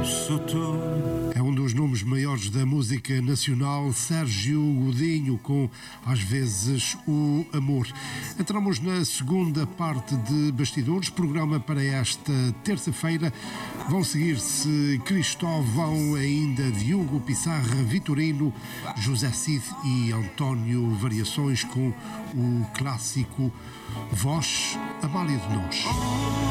É um dos nomes maiores da música nacional, Sérgio Godinho, com Às Vezes o Amor. Entramos na segunda parte de Bastidores, programa para esta terça-feira. Vão seguir-se Cristóvão, ainda Diogo Pissarra, Vitorino, José Cid e António Variações com o clássico Voz Amália de Nós.